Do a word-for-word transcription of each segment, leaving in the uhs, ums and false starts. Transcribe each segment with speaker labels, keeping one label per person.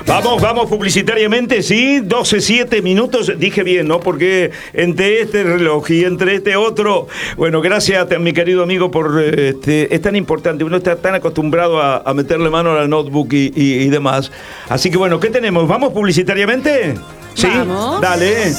Speaker 1: Vamos, vamos publicitariamente, sí, doce, siete minutos, dije bien, ¿no? Porque entre este reloj y entre este otro, bueno, gracias a mi querido amigo por, este, es tan importante, uno está tan acostumbrado a, a meterle mano a la notebook y, y, y demás. Así que bueno, ¿qué tenemos? ¿Vamos publicitariamente? Sí,
Speaker 2: vamos.
Speaker 1: Dale.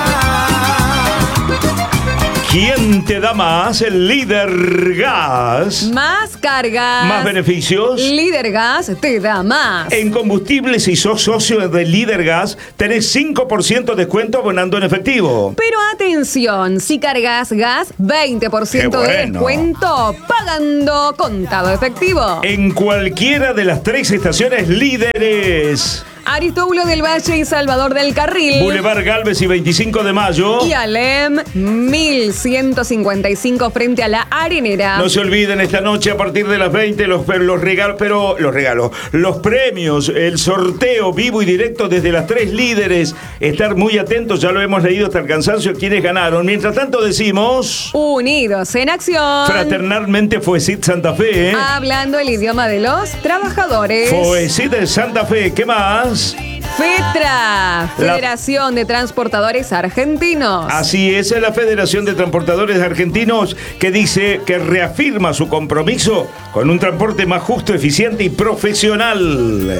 Speaker 1: ¿Quién te da más? El Líder Gas.
Speaker 2: Más cargas.
Speaker 1: Más beneficios.
Speaker 2: Líder Gas te da más.
Speaker 1: En combustibles, si sos socio de Líder Gas, tenés cinco por ciento de descuento abonando en efectivo.
Speaker 2: Pero atención, si cargas gas, veinte por ciento
Speaker 1: Qué
Speaker 2: de
Speaker 1: bueno.
Speaker 2: descuento pagando contado efectivo.
Speaker 1: En cualquiera de las tres estaciones líderes.
Speaker 2: Aristóbulo del Valle y Salvador del Carril.
Speaker 1: Boulevard Galvez y veinticinco de mayo.
Speaker 2: Y Alem mil ciento cincuenta y cinco frente a la Arenera.
Speaker 1: No se olviden, esta noche a partir de las veinte, los, los regalos, pero los regalos, los premios, el sorteo vivo y directo desde las tres líderes. Estar muy atentos, ya lo hemos leído hasta el cansancio, quienes ganaron. Mientras tanto decimos...
Speaker 2: Unidos en acción.
Speaker 1: Fraternalmente Foesit Santa Fe. ¿eh?
Speaker 2: Hablando el idioma de los trabajadores.
Speaker 1: Foesit de Santa Fe, ¿qué más?
Speaker 2: FETRA, Federación de Transportadores Argentinos.
Speaker 1: Así es, es la Federación de Transportadores Argentinos que dice que reafirma su compromiso con un transporte más justo, eficiente y profesional.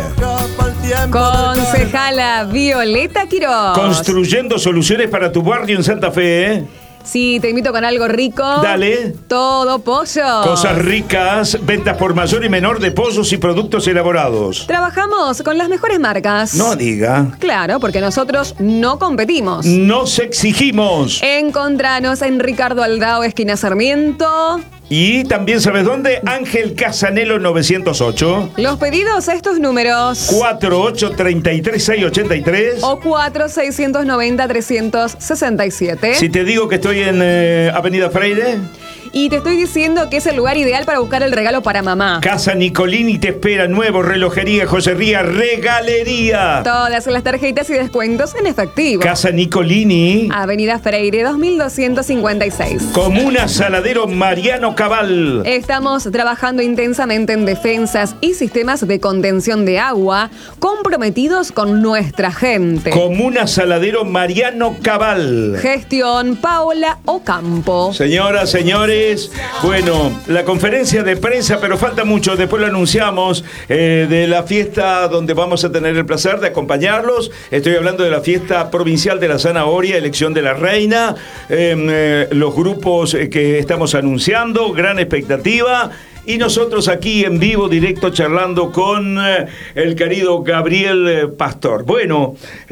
Speaker 2: Concejala Violeta Quiroz.
Speaker 1: Construyendo soluciones para tu barrio en Santa Fe, ¿eh?
Speaker 2: Sí, te invito con algo rico.
Speaker 1: Dale.
Speaker 2: Todo pollo.
Speaker 1: Cosas ricas, ventas por mayor y menor de pollos y productos elaborados.
Speaker 2: Trabajamos con las mejores marcas.
Speaker 1: No diga.
Speaker 2: Claro, porque nosotros no competimos.
Speaker 1: Nos exigimos.
Speaker 2: Encontranos en Ricardo Aldao, esquina Sarmiento.
Speaker 1: Y también, ¿sabes dónde? Ángel Casanelo novecientos ocho.
Speaker 2: Los pedidos a estos números.
Speaker 1: cuatro ocho tres tres seis ocho tres.
Speaker 2: O cuatro seis nueve cero tres seis siete.
Speaker 1: Si te digo que estoy en eh, Avenida Freire.
Speaker 2: Y te estoy diciendo que es el lugar ideal para buscar el regalo para mamá.
Speaker 1: Casa Nicolini te espera, nuevo, relojería, joyería, regalería.
Speaker 2: Todas las tarjetas y descuentos en efectivo.
Speaker 1: Casa Nicolini.
Speaker 2: Avenida Freire dos mil doscientos cincuenta y seis.
Speaker 1: Comuna Saladero Mariano Cabal.
Speaker 2: Estamos trabajando intensamente en defensas y sistemas de contención de agua, comprometidos con nuestra gente.
Speaker 1: Comuna Saladero Mariano Cabal.
Speaker 2: Gestión Paola Ocampo.
Speaker 1: Señoras, señores, bueno, la conferencia de prensa, pero falta mucho, después lo anunciamos, eh, de la fiesta donde vamos a tener el placer de acompañarlos. Estoy hablando de la fiesta provincial de la zanahoria, elección de la reina, eh, eh, los grupos eh, que estamos anunciando, gran expectativa. Y nosotros aquí en vivo, directo, charlando con eh, el querido Gabriel eh, Pastor. Bueno,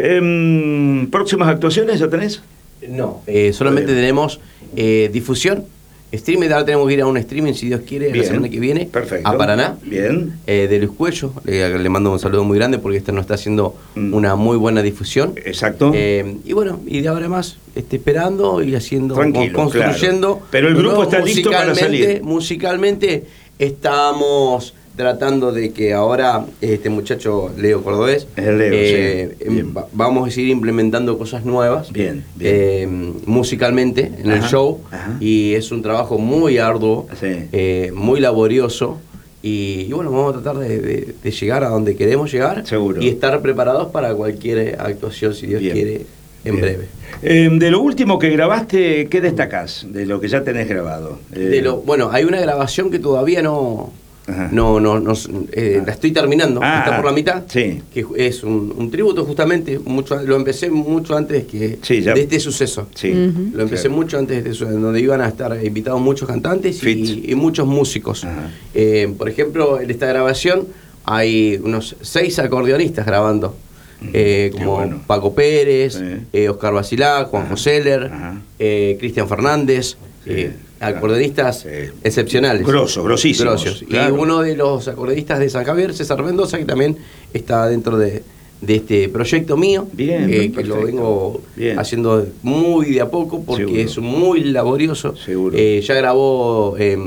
Speaker 1: eh, ¿próximas actuaciones ya tenés?
Speaker 3: No, eh, solamente tenemos eh, difusión, streaming. Ahora tenemos que ir a un streaming, si Dios quiere,
Speaker 1: Bien.
Speaker 3: la semana que viene.
Speaker 1: Perfecto.
Speaker 3: A Paraná.
Speaker 1: Bien.
Speaker 3: Eh, de Luis Cuello. Le, le mando un saludo muy grande porque este nos está haciendo
Speaker 1: Mm.
Speaker 3: una muy buena difusión.
Speaker 1: Exacto.
Speaker 3: Eh, y bueno, y de ahora más, este, esperando y haciendo,
Speaker 1: Tranquilo,
Speaker 3: construyendo.
Speaker 1: claro. Pero el grupo
Speaker 3: No,
Speaker 1: está listo para
Speaker 3: musicalmente-
Speaker 1: salir.
Speaker 3: Musicalmente estamos tratando de que ahora este muchacho Leo Cordobés,
Speaker 1: El Leo,
Speaker 3: eh,
Speaker 1: sí. Bien.
Speaker 3: va- vamos a ir implementando cosas nuevas.
Speaker 1: Bien, bien.
Speaker 3: Eh, musicalmente en
Speaker 1: Ajá,
Speaker 3: el show,
Speaker 1: ajá.
Speaker 3: y es un trabajo muy arduo,
Speaker 1: Sí.
Speaker 3: eh, muy laborioso, y, y bueno, vamos a tratar de, de- de llegar a donde queremos llegar.
Speaker 1: Seguro.
Speaker 3: Y estar preparados para cualquier actuación, si Dios
Speaker 1: Bien,
Speaker 3: quiere, en
Speaker 1: bien.
Speaker 3: breve.
Speaker 1: Eh, de lo último que grabaste, ¿qué destacás de lo que ya tenés grabado? Eh,
Speaker 3: De lo, bueno, hay una grabación que todavía no,
Speaker 1: Ajá.
Speaker 3: no, no, no, eh, la estoy terminando,
Speaker 1: Ah,
Speaker 3: está por la mitad,
Speaker 1: sí.
Speaker 3: que es un, un tributo justamente, mucho, lo empecé mucho antes que
Speaker 1: Sí, ya.
Speaker 3: de este suceso.
Speaker 1: Sí.
Speaker 2: Ujú.
Speaker 3: Lo empecé
Speaker 1: Claro.
Speaker 3: mucho antes de eso, en donde iban a estar invitados muchos cantantes
Speaker 1: Fit.
Speaker 3: y, y muchos músicos.
Speaker 1: Ajá.
Speaker 3: Eh, por ejemplo, en esta grabación hay unos seis acordeonistas grabando, eh,
Speaker 1: Qué
Speaker 3: como
Speaker 1: bueno.
Speaker 3: Paco Pérez,
Speaker 1: Sí.
Speaker 3: eh, Oscar Basilá, Juan
Speaker 1: Ajá.
Speaker 3: Joseller,
Speaker 1: Ajá.
Speaker 3: eh, Cristian Fernández,
Speaker 1: Sí,
Speaker 3: eh,
Speaker 1: claro.
Speaker 3: acordeonistas
Speaker 1: Sí.
Speaker 3: excepcionales.
Speaker 1: Grosos, grosísimos,
Speaker 3: Grosos.
Speaker 1: claro.
Speaker 3: Y uno de los acordeonistas de San Javier, César Mendoza, que también está dentro de, de este proyecto mío,
Speaker 1: Bien,
Speaker 3: eh, que
Speaker 1: perfecto.
Speaker 3: lo vengo
Speaker 1: Bien.
Speaker 3: haciendo muy de a poco porque
Speaker 1: Seguro.
Speaker 3: es muy laborioso.
Speaker 1: Seguro.
Speaker 3: Eh, ya grabó eh,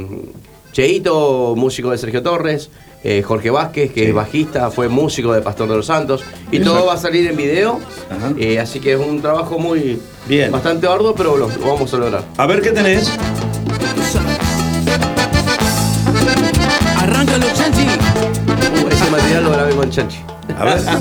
Speaker 3: Cheito, músico de Sergio Torres, eh, Jorge Vázquez, que
Speaker 1: Sí.
Speaker 3: es bajista, fue músico de Pastor de los Santos, y
Speaker 1: Exacto.
Speaker 3: todo va a salir en video.
Speaker 1: Ajá.
Speaker 3: Eh, así que es un trabajo muy
Speaker 1: Bien.
Speaker 3: bastante arduo, pero lo, lo vamos a lograr.
Speaker 1: A ver qué tenés.
Speaker 4: Arráncalo, Chanchi.
Speaker 3: Uh, ese material lo grabé con Chanchi.
Speaker 1: A ver.